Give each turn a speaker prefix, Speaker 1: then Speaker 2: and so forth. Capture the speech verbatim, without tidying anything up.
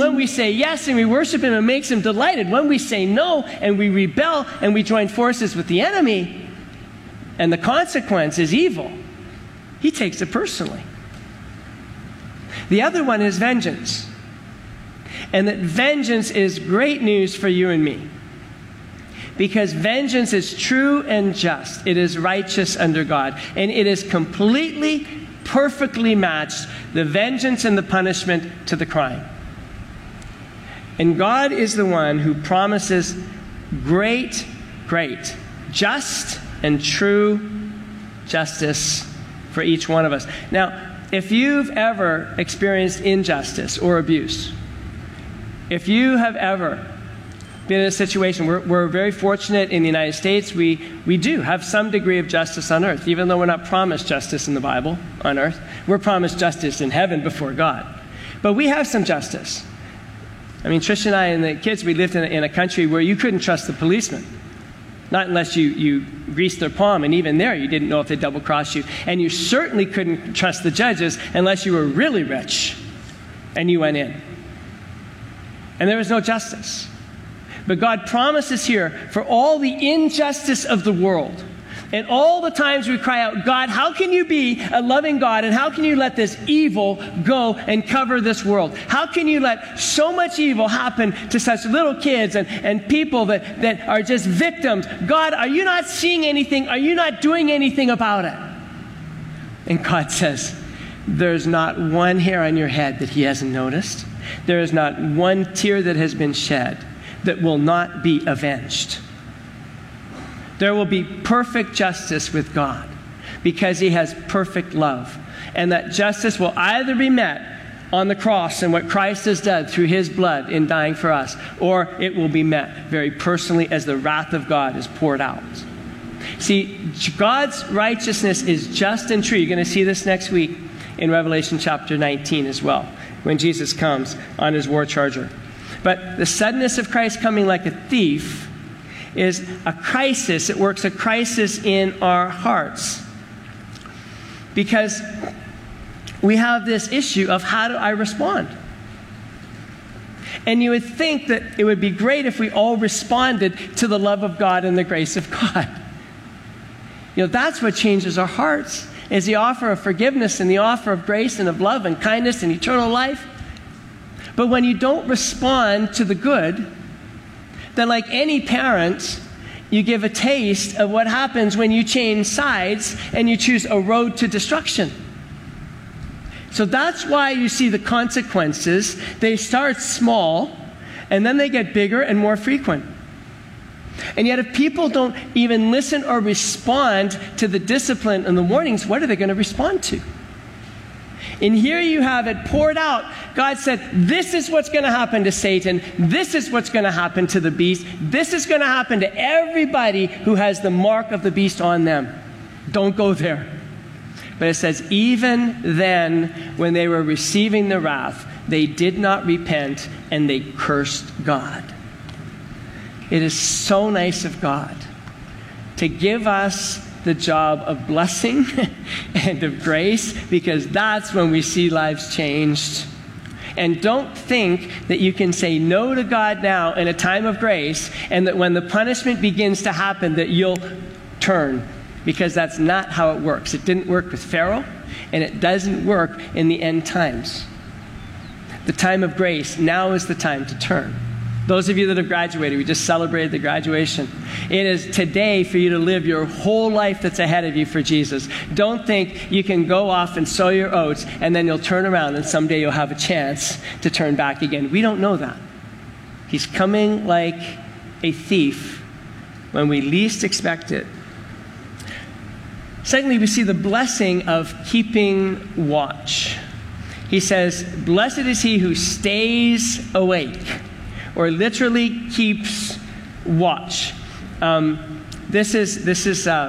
Speaker 1: when we say yes and we worship him, it makes him delighted. When we say no and we rebel and we join forces with the enemy, and the consequence is evil, he takes it personally. The other one is vengeance. And that vengeance is great news for you and me. Because vengeance is true and just. It is righteous under God. And it is completely, perfectly matched, the vengeance and the punishment to the crime. And God is the one who promises great, great, just and true justice for each one of us. Now, if you've ever experienced injustice or abuse, if you have ever been in a situation, we're, we're very fortunate in the United States, we, we do have some degree of justice on earth. Even though we're not promised justice in the Bible on earth, we're promised justice in heaven before God. But we have some justice. I mean, Trish and I and the kids, we lived in a, in a country where you couldn't trust the policeman. Not unless you, you greased their palm, and even there you didn't know if they double-crossed you. And you certainly couldn't trust the judges unless you were really rich and you went in. And there was no justice. But God promises here, for all the injustice of the world, and all the times we cry out, God, how can you be a loving God, and how can you let this evil go and cover this world? How can you let so much evil happen to such little kids and, and people that, that are just victims? God, are you not seeing anything? Are you not doing anything about it? And God says, there's not one hair on your head that he hasn't noticed. There is not one tear that has been shed that will not be avenged. There will be perfect justice with God because he has perfect love. And that justice will either be met on the cross and what Christ has done through his blood in dying for us, or it will be met very personally as the wrath of God is poured out. See, God's righteousness is just and true. You're going to see this next week in Revelation chapter nineteen as well, when Jesus comes on his war charger. But the suddenness of Christ coming like a thief is a crisis. It works a crisis in our hearts. Because we have this issue of how do I respond? And you would think that it would be great if we all responded to the love of God and the grace of God. You know, that's what changes our hearts, is the offer of forgiveness and the offer of grace and of love and kindness and eternal life. But when you don't respond to the good, then like any parent, you give a taste of what happens when you change sides and you choose a road to destruction. So that's why you see the consequences. They start small, and then they get bigger and more frequent. And yet if people don't even listen or respond to the discipline and the warnings, what are they going to respond to? And here you have it poured out. God said, this is what's going to happen to Satan. This is what's going to happen to the beast. This is going to happen to everybody who has the mark of the beast on them. Don't go there. But it says, even then, when they were receiving the wrath, they did not repent and they cursed God. It is so nice of God to give us the job of blessing and of grace, because that's when we see lives changed. And don't think that you can say no to God now in a time of grace, and that when the punishment begins to happen that you'll turn, because that's not how it works. It didn't work with Pharaoh, and it doesn't work in the end times. The time of grace, now is the time to turn. Those of you that have graduated, we just celebrated the graduation. It is today for you to live your whole life that's ahead of you for Jesus. Don't think you can go off and sow your oats and then you'll turn around and someday you'll have a chance to turn back again. We don't know that. He's coming like a thief when we least expect it. Secondly, we see the blessing of keeping watch. He says, blessed is he who stays awake, or literally keeps watch. Um, this is this is uh,